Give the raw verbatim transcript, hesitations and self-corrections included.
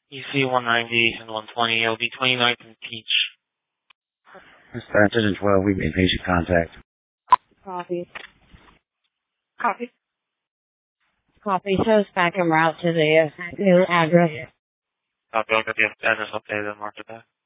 E C one ninety and one twenty. It'll be twenty-ninth and Peach. Dispatch twelve, we've made patient contact. Copy. Copy. Copy. Shows back en route to the uh, new address. Copy. I'll get the address updated and mark it back.